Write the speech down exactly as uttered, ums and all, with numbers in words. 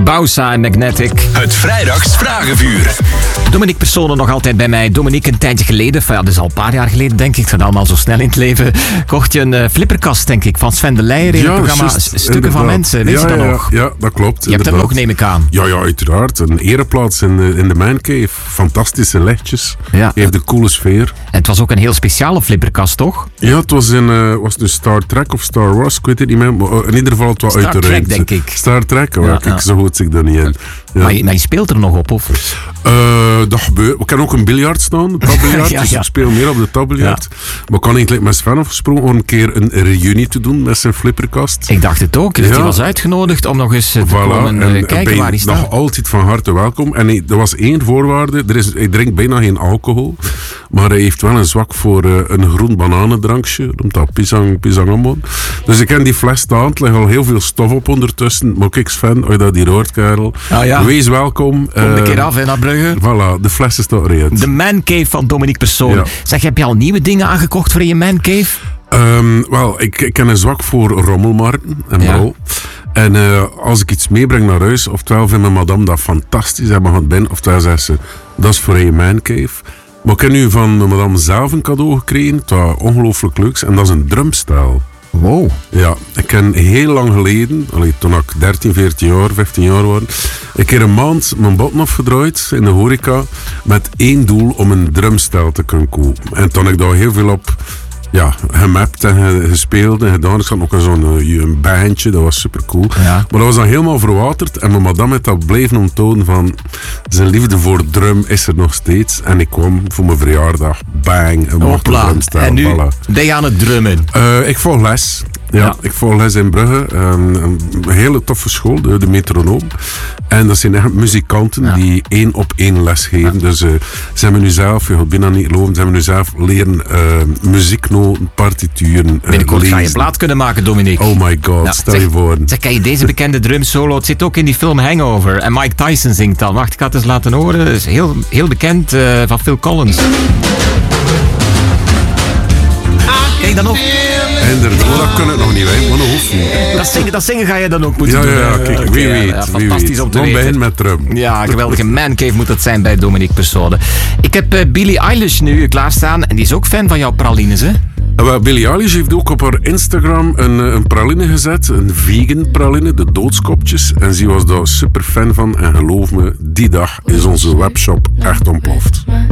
Bausa en Magnetic. Het Vrijdags Vragenvuur. Dominique Personen nog altijd bij mij. Dominique, een tijdje geleden, ja, dat is al een paar jaar geleden denk ik, het gaat allemaal zo snel in het leven, kocht je een uh, flipperkast, denk ik, van Sven de Leijer in ja, het programma just, Stukken inderdaad. Van Mensen. Weet ja, je dat ja, nog? Ja, dat klopt. Je hebt hem nog, neem ik aan. Ja, ja, uiteraard. Een ereplaats in de, in de Man Cave. Fantastische lichtjes. Ja. Heeft een coole sfeer. En het was ook een heel speciale flipperkast, toch? Ja, het was in uh, was het Star Trek of Star Wars, ik weet het niet meer. Maar in ieder geval het was uit de Star Trek, ruimte. denk ik. Star Trek, ja, kijk, ja. Zo goed zit ik er niet in. Ja. Maar, je, maar je speelt er nog op, of? Uh, dat gebeurt. We kunnen ook een biljart staan, een tabbiljart. ja, ja. Dus ik speel meer op de tabbiljart. Ja. Maar ik kan eigenlijk met Sven afgesproken om een keer een reunie te doen met zijn flipperkast. Ik dacht het ook, dat ja. hij was uitgenodigd om nog eens te voilà. komen en, uh, kijken waar hij staat. Nog altijd van harte welkom. En hij, er was één voorwaarde, er is, hij drinkt bijna geen alcohol, maar hij heeft wel een zwak voor uh, een groen bananendrankje, noemt dat pisang, pisangamon. Dus ik ken die fles staan, er ligt al heel veel stof op ondertussen. Maar kijk Sven, als je dat hier hoort, Karel, ah, ja. wees welkom. Kom uh, een keer af in naar Brugge. Voilà, de fles is toch eruit. De Man Cave van Dominique Personen. Ja. Zeg, heb je al nieuwe dingen aangekocht voor in je Man Cave? Um, Wel, ik, ik ken een zwak voor rommelmarkten en ja. bro. En uh, als ik iets meebreng naar huis, oftewel vindt mijn madame dat fantastisch en mag het binnen, oftewel zegt ze, dat is voor je Man Cave. Maar ik heb nu van mijn madame zelf een cadeau gekregen, het was ongelooflijk leuks, en dat is een drumstijl. Wow. Ja, ik ken heel lang geleden, allee, toen ik dertien, veertien jaar, vijftien jaar was, een keer een maand mijn botten afgedraaid in de horeca met één doel om een drumstijl te kunnen kopen. En toen heb ik daar heel veel op ja, gemapt en gespeeld en gedaan. Ik had ook zo'n uh, een bandje, dat was super cool. Ja. Maar dat was dan helemaal verwaterd en mijn madame heeft dat blijven onttonen van zijn liefde voor drum is er nog steeds. En ik kwam voor mijn verjaardag, bang, een machtige drumstijl. En nu voilà. ben je aan het drummen? Uh, ik volg les. Ja, ja, ik volg les in Brugge. Um, een hele toffe school, de, de Metronoom. En dat zijn echt muzikanten ja. die één op één les geven. Ja. Dus uh, ze hebben nu zelf, je gaat bijna niet geloven, ze hebben nu zelf leren uh, muzieknoten, partituren uh, Binnenkort ga je plaat kunnen maken, Dominique. Oh my god, ja, stel zeg, je voor. Zeg, ken je deze bekende drum solo? Het zit ook in die film Hangover. En Mike Tyson zingt dan. Wacht, ik ga het eens laten horen. Het is heel, heel bekend uh, van Phil Collins. Ken je dat nog? Inderdaad, dat kan het nog niet, hè. Maar dat hoeft niet. Dat zingen, dat zingen ga je dan ook moeten ja, doen. Ja, ja, kijk, wie okay, weet. ja, wie fantastisch weet. om te Dan weten. begin met drum. Ja, geweldige Man Cave moet dat zijn bij Dominique Personen. Ik heb uh, Billie Eilish nu klaarstaan en die is ook fan van jouw pralines, hè? Well, Billie Eilish heeft ook op haar Instagram een, een praline gezet, een vegan praline, de doodskopjes. En ze was daar super fan van en geloof me, die dag is onze webshop echt ontploft.